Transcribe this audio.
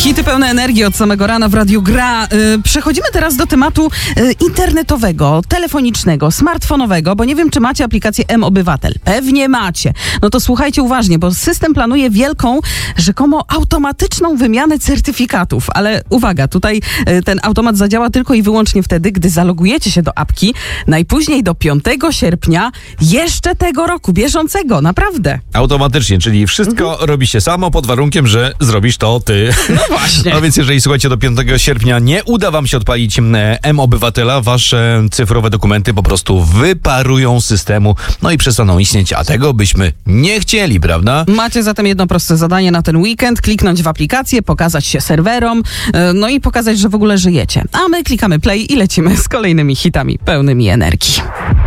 Hity pełne energii od samego rana w Radiu Gra. Przechodzimy teraz do tematu internetowego, telefonicznego, smartfonowego, bo nie wiem, czy macie aplikację M-Obywatel. Pewnie macie. No to słuchajcie uważnie, bo system planuje wielką, rzekomo automatyczną wymianę certyfikatów. Ale uwaga, tutaj ten automat zadziała tylko i wyłącznie wtedy, gdy zalogujecie się do apki najpóźniej do 5 sierpnia jeszcze tego roku, bieżącego, naprawdę. Automatycznie, czyli wszystko robi się samo pod warunkiem, że zrobisz to ty. No właśnie. A więc jeżeli, słuchajcie, do 5 sierpnia nie uda wam się odpalić M-Obywatela, wasze cyfrowe dokumenty po prostu wyparują z systemu, no i przestaną istnieć, a tego byśmy nie chcieli, prawda? Macie zatem jedno proste zadanie na ten weekend, kliknąć w aplikację, pokazać się serwerom, no i pokazać, że w ogóle żyjecie. A my klikamy play i lecimy z kolejnymi hitami pełnymi energii.